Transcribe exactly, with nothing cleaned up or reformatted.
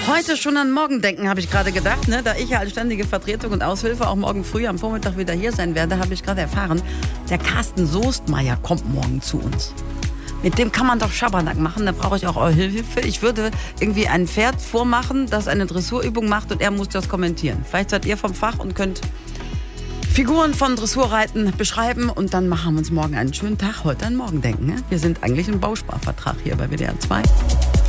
Heute schon an morgen denken, habe ich gerade gedacht. Ne? Da ich ja als ständige Vertretung und Aushilfe auch morgen früh am Vormittag wieder hier sein werde, habe ich gerade erfahren, der Carsten Soestmeier kommt morgen zu uns. Mit dem kann man doch Schabernack machen, da brauche ich auch eure Hilfe. Ich würde irgendwie ein Pferd vormachen, das eine Dressurübung macht und er muss das kommentieren. Vielleicht seid ihr vom Fach und könnt Figuren von Dressurreiten beschreiben und dann machen wir uns morgen einen schönen Tag. Heute an morgen denken. Ne? Wir sind eigentlich im Bausparvertrag hier bei W D R zwei.